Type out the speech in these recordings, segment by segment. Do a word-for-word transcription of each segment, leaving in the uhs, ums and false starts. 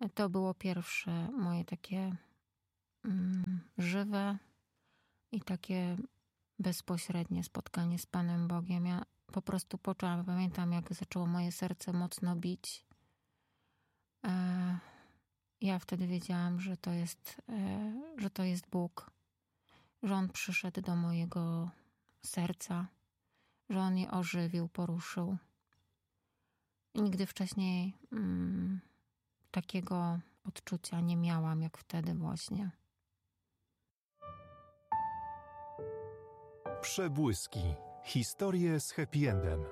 To było pierwsze moje takie mm, żywe i takie bezpośrednie spotkanie z Panem Bogiem. Ja po prostu poczułam, pamiętam, jak zaczęło moje serce mocno bić. E, ja wtedy wiedziałam, że to jest, e, że to jest Bóg, że On przyszedł do mojego serca, że On je ożywił, poruszył. I nigdy wcześniej mm, takiego odczucia nie miałam, jak wtedy właśnie. Przebłyski. Historie z happy endem.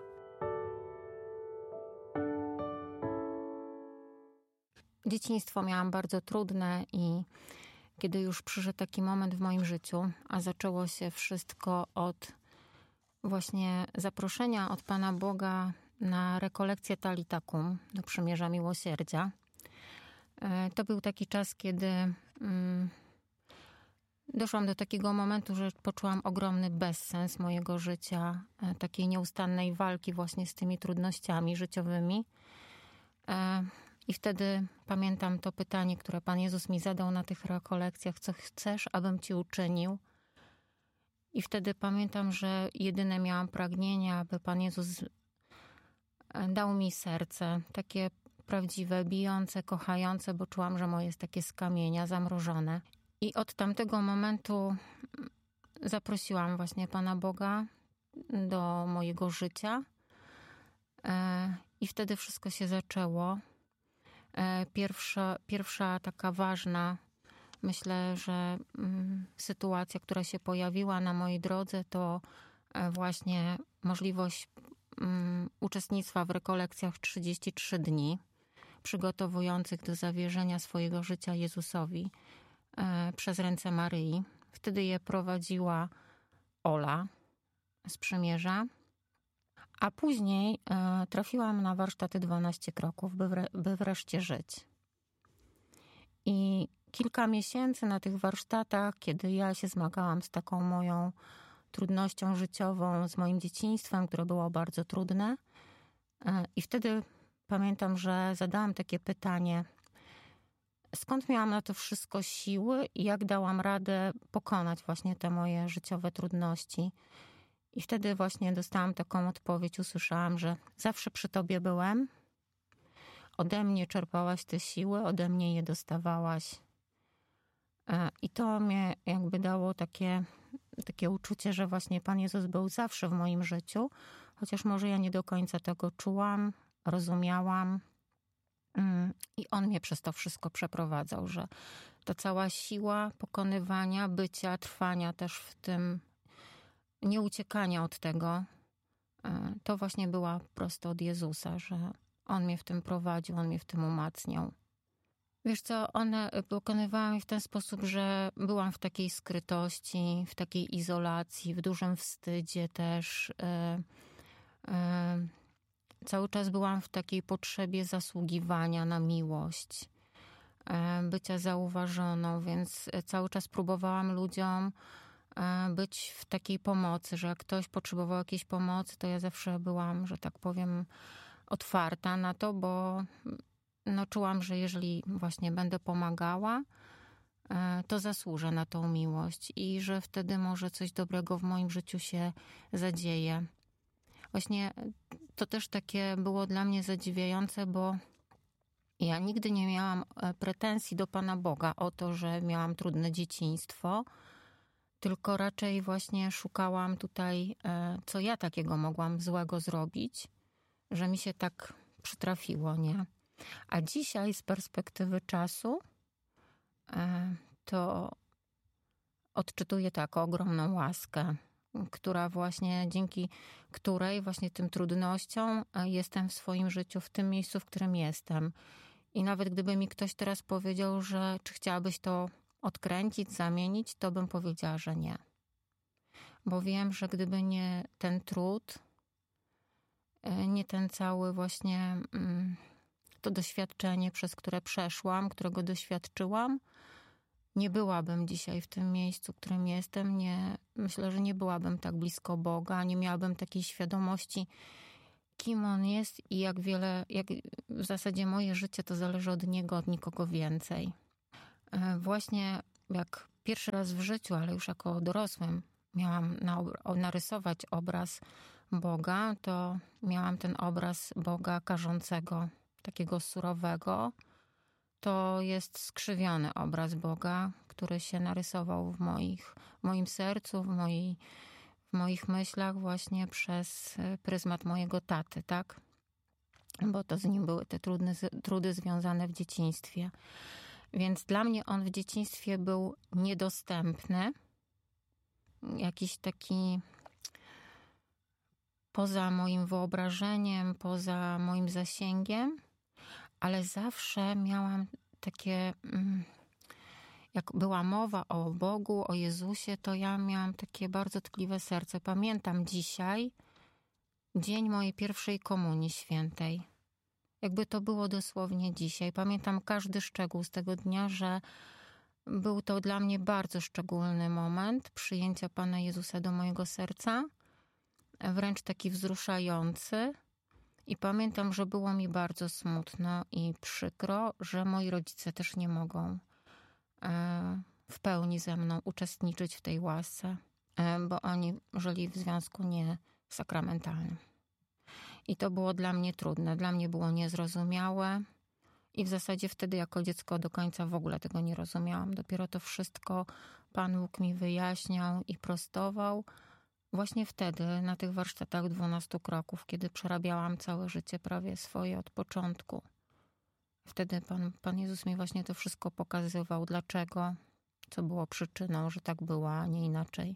Dzieciństwo miałam bardzo trudne i kiedy już przyszedł taki moment w moim życiu, a zaczęło się wszystko od właśnie zaproszenia od Pana Boga na rekolekcję Talita Kum do Przymierza Miłosierdzia. To był taki czas, kiedy mm, doszłam do takiego momentu, że poczułam ogromny bezsens mojego życia, takiej nieustannej walki właśnie z tymi trudnościami życiowymi. I wtedy pamiętam to pytanie, które Pan Jezus mi zadał na tych rekolekcjach: co chcesz, abym Ci uczynił? I wtedy pamiętam, że jedyne miałam pragnienie, aby Pan Jezus dał mi serce, takie prawdziwe, bijące, kochające, bo czułam, że moje jest takie z kamienia, zamrożone. I od tamtego momentu zaprosiłam właśnie Pana Boga do mojego życia. I wtedy wszystko się zaczęło. Pierwsza, pierwsza taka ważna, myślę, że mm, sytuacja, która się pojawiła na mojej drodze, to właśnie możliwość mm, uczestnictwa w rekolekcjach trzydzieści trzy dni, przygotowujących do zawierzenia swojego życia Jezusowi e, przez ręce Maryi. Wtedy je prowadziła Ola z Przymierza. A później e, trafiłam na warsztaty dwanaście kroków, by, wre, by wreszcie żyć. I kilka miesięcy na tych warsztatach, kiedy ja się zmagałam z taką moją trudnością życiową, z moim dzieciństwem, które było bardzo trudne. E, I wtedy pamiętam, że zadałam takie pytanie: skąd miałam na to wszystko siły i jak dałam radę pokonać właśnie te moje życiowe trudności? I wtedy właśnie dostałam taką odpowiedź, usłyszałam, że zawsze przy Tobie byłem, ode mnie czerpałaś te siły, ode mnie je dostawałaś. I to mnie jakby dało takie, takie uczucie, że właśnie Pan Jezus był zawsze w moim życiu, chociaż może ja nie do końca tego czułam, rozumiałam. I On mnie przez to wszystko przeprowadzał, że ta cała siła pokonywania, bycia, trwania też w tym, nie uciekania od tego, to właśnie była prosto od Jezusa, że On mnie w tym prowadził, On mnie w tym umacniał. Wiesz co, one pokonywała mnie w ten sposób, że byłam w takiej skrytości, w takiej izolacji, w dużym wstydzie też. Cały czas byłam w takiej potrzebie zasługiwania na miłość, bycia zauważoną, więc cały czas próbowałam ludziom być w takiej pomocy, że jak ktoś potrzebował jakiejś pomocy, to ja zawsze byłam, że tak powiem, otwarta na to, bo no, czułam, że jeżeli właśnie będę pomagała, to zasłużę na tą miłość i że wtedy może coś dobrego w moim życiu się zadzieje. Właśnie to też takie było dla mnie zadziwiające, bo ja nigdy nie miałam pretensji do Pana Boga o to, że miałam trudne dzieciństwo, tylko raczej właśnie szukałam tutaj, co ja takiego mogłam złego zrobić, że mi się tak przytrafiło, nie? A dzisiaj z perspektywy czasu to odczytuję taką ogromną łaskę, która właśnie, dzięki której właśnie tym trudnościom jestem w swoim życiu, w tym miejscu, w którym jestem. I nawet gdyby mi ktoś teraz powiedział, że czy chciałabyś to odkręcić, zamienić, to bym powiedziała, że nie. Bo wiem, że gdyby nie ten trud, nie ten cały właśnie to doświadczenie, przez które przeszłam, którego doświadczyłam, nie byłabym dzisiaj w tym miejscu, w którym jestem. Nie, myślę, że nie byłabym tak blisko Boga, nie miałabym takiej świadomości, kim on jest i jak wiele, jak w zasadzie moje życie to zależy od niego, od nikogo więcej. Właśnie jak pierwszy raz w życiu, ale już jako dorosłym, miałam narysować obraz Boga, to miałam ten obraz Boga karzącego, takiego surowego. To jest skrzywiony obraz Boga, który się narysował w, moich, w moim sercu, w, mojej, w moich myślach właśnie przez pryzmat mojego taty, tak? Bo to z nim były te trudne, trudy związane w dzieciństwie. Więc dla mnie on w dzieciństwie był niedostępny. Jakiś taki poza moim wyobrażeniem, poza moim zasięgiem, ale zawsze miałam takie, jak była mowa o Bogu, o Jezusie, to ja miałam takie bardzo tkliwe serce. Pamiętam dzisiaj dzień mojej pierwszej komunii świętej. Jakby to było dosłownie dzisiaj. Pamiętam każdy szczegół z tego dnia, że był to dla mnie bardzo szczególny moment przyjęcia Pana Jezusa do mojego serca. Wręcz taki wzruszający. I pamiętam, że było mi bardzo smutno i przykro, że moi rodzice też nie mogą w pełni ze mną uczestniczyć w tej łasce, bo oni żyli w związku niesakramentalnym. I to było dla mnie trudne, dla mnie było niezrozumiałe i w zasadzie wtedy jako dziecko do końca w ogóle tego nie rozumiałam. Dopiero to wszystko Pan Bóg mi wyjaśniał i prostował właśnie wtedy na tych warsztatach dwunastu kroków, kiedy przerabiałam całe życie prawie swoje od początku. Wtedy Pan, Pan Jezus mi właśnie to wszystko pokazywał, dlaczego, co było przyczyną, że tak było, a nie inaczej.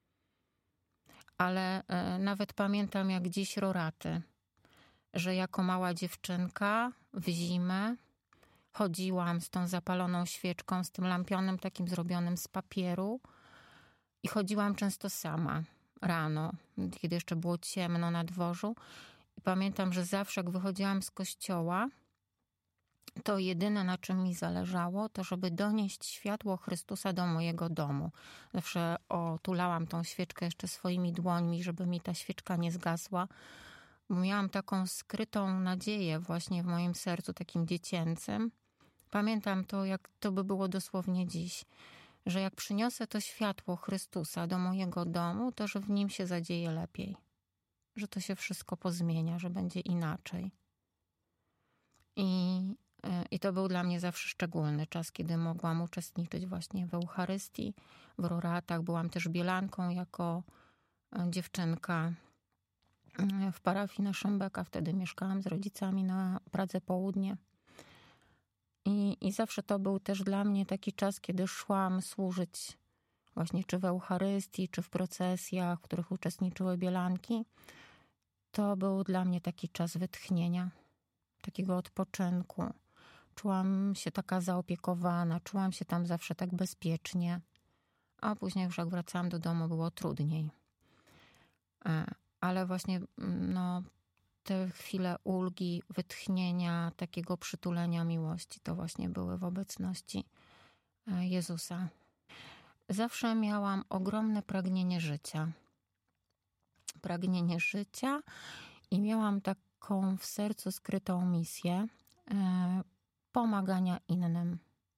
Ale e, nawet pamiętam jak dziś roraty, że jako mała dziewczynka w zimę chodziłam z tą zapaloną świeczką, z tym lampionem takim zrobionym z papieru i chodziłam często sama rano, kiedy jeszcze było ciemno na dworzu. I pamiętam, że zawsze jak wychodziłam z kościoła, to jedyne na czym mi zależało, to żeby donieść światło Chrystusa do mojego domu. Zawsze otulałam tą świeczkę jeszcze swoimi dłońmi, żeby mi ta świeczka nie zgasła. Miałam taką skrytą nadzieję właśnie w moim sercu, takim dziecięcym. Pamiętam to, jak to by było dosłownie dziś, że jak przyniosę to światło Chrystusa do mojego domu, to że w nim się zadzieje lepiej. Że to się wszystko pozmienia, że będzie inaczej. I, i to był dla mnie zawsze szczególny czas, kiedy mogłam uczestniczyć właśnie w Eucharystii, w roratach. Byłam też bielanką jako dziewczynka w parafii na Szembeka. Wtedy mieszkałam z rodzicami na Pradze Południe. I, I zawsze to był też dla mnie taki czas, kiedy szłam służyć właśnie czy w Eucharystii, czy w procesjach, w których uczestniczyły bielanki. To był dla mnie taki czas wytchnienia, takiego odpoczynku. Czułam się taka zaopiekowana, czułam się tam zawsze tak bezpiecznie. A później już jak wracałam do domu, było trudniej. Ale właśnie no, te chwile ulgi, wytchnienia, takiego przytulenia miłości, to właśnie były w obecności Jezusa. Zawsze miałam ogromne pragnienie życia. Pragnienie życia i miałam taką w sercu skrytą misję e, pomagania innym.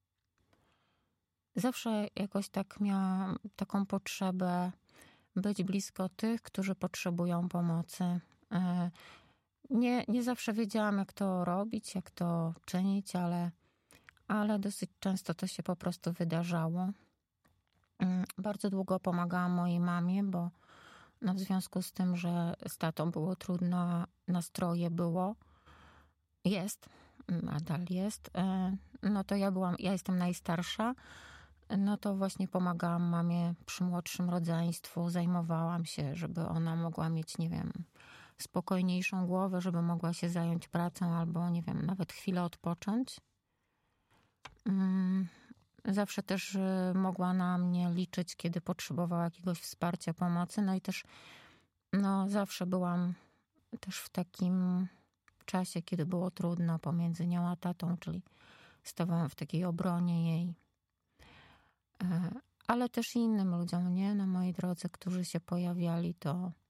Zawsze jakoś tak miałam taką potrzebę być blisko tych, którzy potrzebują pomocy. E, nie, nie zawsze wiedziałam, jak to robić, jak to czynić, ale, ale dosyć często to się po prostu wydarzało. E, bardzo długo pomagałam mojej mamie, bo no w związku z tym, że z tatą było trudno, nastroje było, jest, nadal jest, no to ja byłam, ja jestem najstarsza, no to właśnie pomagałam mamie przy młodszym rodzeństwu, zajmowałam się, żeby ona mogła mieć, nie wiem, spokojniejszą głowę, żeby mogła się zająć pracą albo, nie wiem, nawet chwilę odpocząć. Zawsze też mogła na mnie liczyć, kiedy potrzebowała jakiegoś wsparcia, pomocy. No i też no, zawsze byłam też w takim czasie, kiedy było trudno pomiędzy nią a tatą, czyli stawałam w takiej obronie jej. Ale też i innym ludziom, nie? Na mojej drodze, którzy się pojawiali, to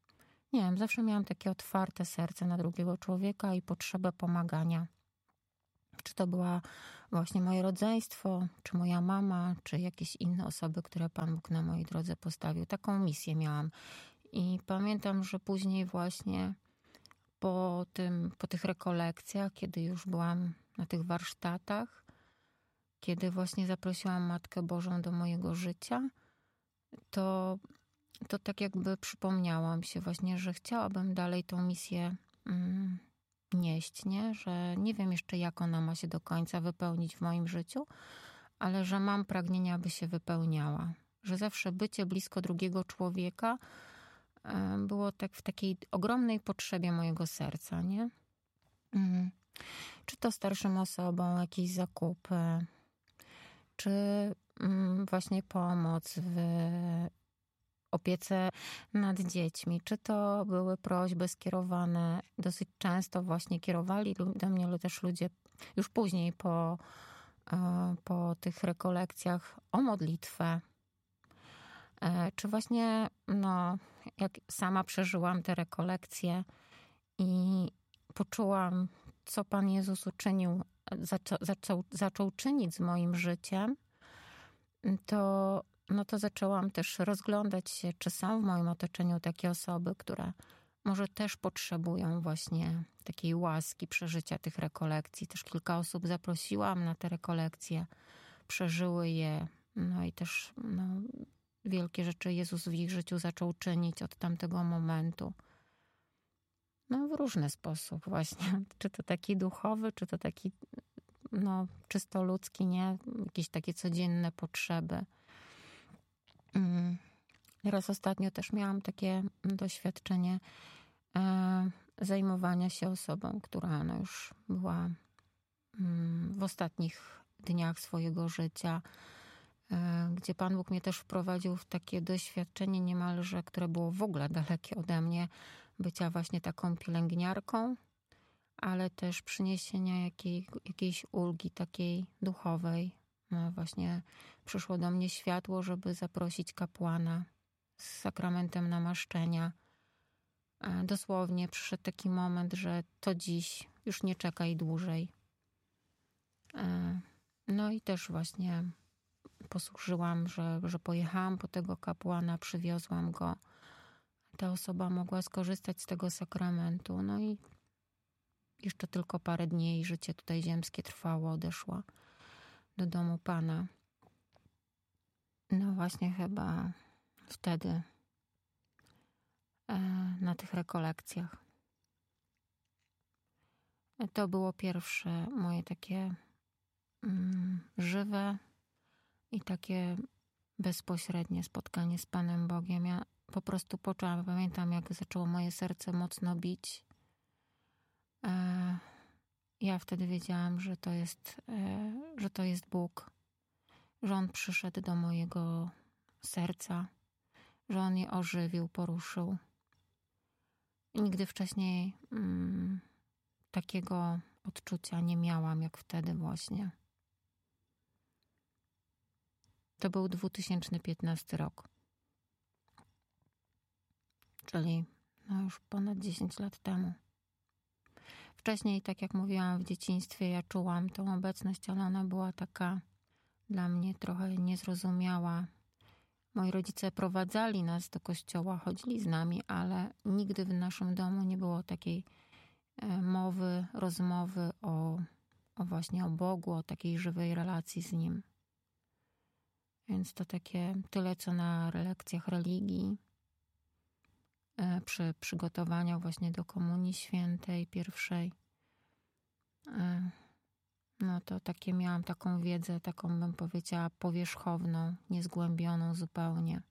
Nie wiem, zawsze miałam takie otwarte serce na drugiego człowieka i potrzebę pomagania. Czy to była właśnie moje rodzeństwo, czy moja mama, czy jakieś inne osoby, które Pan Bóg na mojej drodze postawił. Taką misję miałam. I pamiętam, że później właśnie po tym, po tych rekolekcjach, kiedy już byłam na tych warsztatach, kiedy właśnie zaprosiłam Matkę Bożą do mojego życia, to, to tak jakby przypomniałam się właśnie, że chciałabym dalej tą misję mm, nieść, nie? Że nie wiem jeszcze, jak ona ma się do końca wypełnić w moim życiu, ale że mam pragnienie, aby się wypełniała. Że zawsze bycie blisko drugiego człowieka y, było tak w takiej ogromnej potrzebie mojego serca, nie? Y, czy to starszym osobom jakieś zakupy, czy y, właśnie pomoc w opiece nad dziećmi, czy to były prośby skierowane, dosyć często właśnie kierowali do mnie też ludzie już później po, po tych rekolekcjach o modlitwę. Czy właśnie, no, jak sama przeżyłam te rekolekcje i poczułam, co Pan Jezus uczynił, zaczął, zaczął, zaczął czynić z moim życiem, to no to zaczęłam też rozglądać się, czy są w moim otoczeniu takie osoby, które może też potrzebują właśnie takiej łaski przeżycia tych rekolekcji. Też kilka osób zaprosiłam na te rekolekcje, przeżyły je, no i też no, wielkie rzeczy Jezus w ich życiu zaczął czynić od tamtego momentu. No w różny sposób właśnie, czy to taki duchowy, czy to taki no czysto ludzki, nie? Jakieś takie codzienne potrzeby. Teraz ostatnio też miałam takie doświadczenie e, zajmowania się osobą, która no już była mm, w ostatnich dniach swojego życia, e, gdzie Pan Bóg mnie też wprowadził w takie doświadczenie niemalże, które było w ogóle dalekie ode mnie, bycia właśnie taką pielęgniarką, ale też przyniesienia jakiej, jakiejś ulgi takiej duchowej. No właśnie przyszło do mnie światło, żeby zaprosić kapłana z sakramentem namaszczenia. Dosłownie przyszedł taki moment, że to dziś, już nie czekaj dłużej. No i też właśnie posłużyłam, że, że pojechałam po tego kapłana, przywiozłam go. Ta osoba mogła skorzystać z tego sakramentu. No i jeszcze tylko parę dni jej życie tutaj ziemskie trwało, odeszła do domu Pana. No właśnie chyba wtedy e, na tych rekolekcjach. To było pierwsze moje takie mm, żywe i takie bezpośrednie spotkanie z Panem Bogiem. Ja po prostu poczułam, pamiętam, jak zaczęło moje serce mocno bić. E, ja wtedy wiedziałam, że to jest, e, że to jest Bóg, że On przyszedł do mojego serca, że On je ożywił, poruszył. I nigdy wcześniej mm, takiego odczucia nie miałam, jak wtedy właśnie. To był dwa tysiące piętnasty rok. Czyli no już ponad dziesięć lat temu. Wcześniej, tak jak mówiłam, w dzieciństwie ja czułam tą obecność, ale ona była taka dla mnie trochę niezrozumiała. Moi rodzice prowadzali nas do kościoła, chodzili z nami, ale nigdy w naszym domu nie było takiej mowy, rozmowy o, o właśnie o Bogu, o takiej żywej relacji z Nim. Więc to takie tyle, co na lekcjach religii, przy przygotowaniach właśnie do Komunii Świętej pierwszej. No to takie miałam taką wiedzę, taką bym powiedziała powierzchowną, niezgłębioną zupełnie.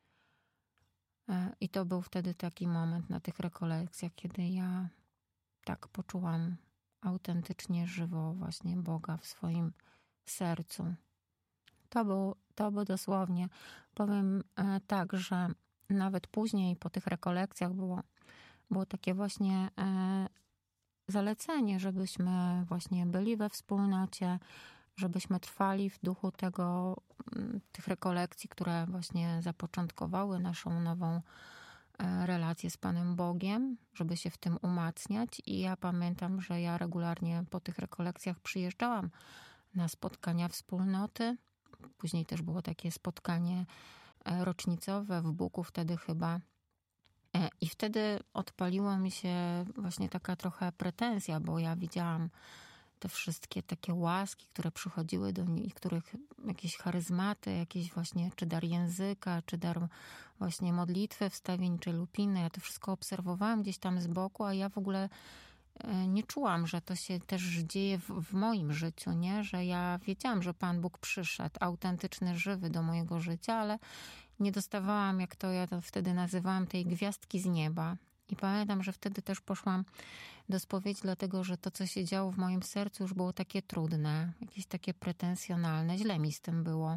I to był wtedy taki moment na tych rekolekcjach, kiedy ja tak poczułam autentycznie żywo właśnie Boga w swoim sercu. To był, to był dosłownie, powiem tak, że nawet później po tych rekolekcjach było, było takie właśnie e, zalecenie, żebyśmy właśnie byli we wspólnocie, żebyśmy trwali w duchu tego, tych rekolekcji, które właśnie zapoczątkowały naszą nową relację z Panem Bogiem, żeby się w tym umacniać. I ja pamiętam, że ja regularnie po tych rekolekcjach przyjeżdżałam na spotkania wspólnoty. Później też było takie spotkanie rocznicowe w Buku wtedy chyba. I wtedy odpaliła mi się właśnie taka trochę pretensja, bo ja widziałam te wszystkie takie łaski, które przychodziły do niektórych, jakieś charyzmaty, jakieś właśnie, czy dar języka, czy dar właśnie modlitwy wstawienniczej, lupiny. Ja to wszystko obserwowałam gdzieś tam z boku, a ja w ogóle nie czułam, że to się też dzieje w, w moim życiu, nie? Że ja wiedziałam, że Pan Bóg przyszedł, autentyczny, żywy do mojego życia, ale nie dostawałam, jak to ja to wtedy nazywałam, tej gwiazdki z nieba. I pamiętam, że wtedy też poszłam do spowiedzi, dlatego że to, co się działo w moim sercu, już było takie trudne, jakieś takie pretensjonalne. Źle mi z tym było.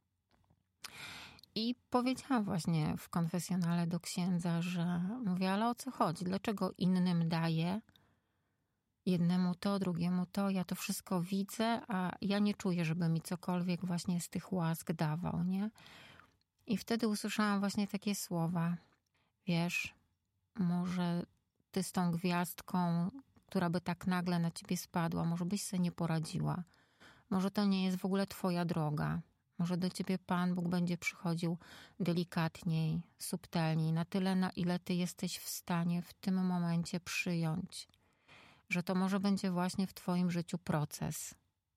I powiedziałam właśnie w konfesjonale do księdza, że mówię, ale o co chodzi? Dlaczego innym daję? Jednemu to, drugiemu to. Ja to wszystko widzę, a ja nie czuję, żeby mi cokolwiek właśnie z tych łask dawał, nie? I wtedy usłyszałam właśnie takie słowa. Wiesz, może ty z tą gwiazdką, która by tak nagle na ciebie spadła, może byś sobie nie poradziła. Może to nie jest w ogóle twoja droga. Może do ciebie Pan Bóg będzie przychodził delikatniej, subtelniej, na tyle, na ile ty jesteś w stanie w tym momencie przyjąć. Że to może będzie właśnie w twoim życiu proces.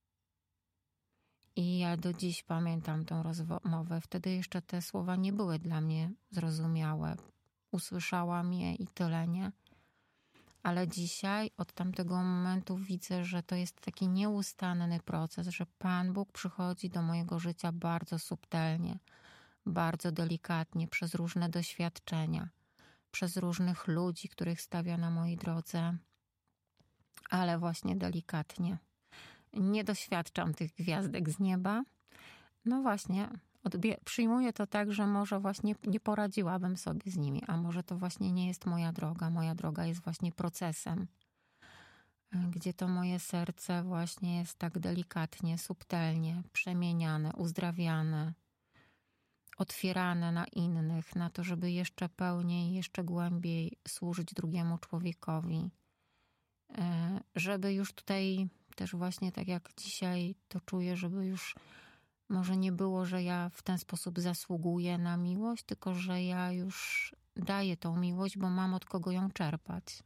I ja do dziś pamiętam tą rozmowę. Wtedy jeszcze te słowa nie były dla mnie zrozumiałe. Usłyszałam je i tyle, nie? Ale dzisiaj od tamtego momentu widzę, że to jest taki nieustanny proces, że Pan Bóg przychodzi do mojego życia bardzo subtelnie, bardzo delikatnie, przez różne doświadczenia, przez różnych ludzi, których stawia na mojej drodze, ale właśnie delikatnie. Nie doświadczam tych gwiazdek z nieba. No właśnie, odbie- przyjmuję to tak, że może właśnie nie poradziłabym sobie z nimi, a może to właśnie nie jest moja droga. Moja droga jest właśnie procesem, gdzie to moje serce właśnie jest tak delikatnie, subtelnie przemieniane, uzdrawiane, otwierane na innych, na to, żeby jeszcze pełniej, jeszcze głębiej służyć drugiemu człowiekowi. Żeby już tutaj też właśnie tak jak dzisiaj to czuję, żeby już może nie było, że ja w ten sposób zasługuję na miłość, tylko że ja już daję tą miłość, bo mam od kogo ją czerpać.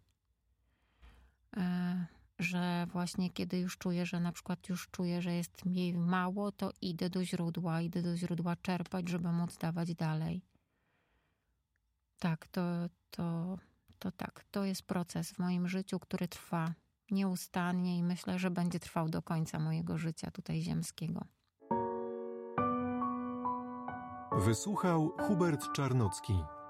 Że właśnie kiedy już czuję, że na przykład już czuję, że jest mi mało, to idę do źródła, idę do źródła czerpać, żeby móc dawać dalej. Tak, to, to, to tak, to jest proces w moim życiu, który trwa nieustannie i myślę, że będzie trwał do końca mojego życia tutaj ziemskiego. Wysłuchał Hubert Czarnocki.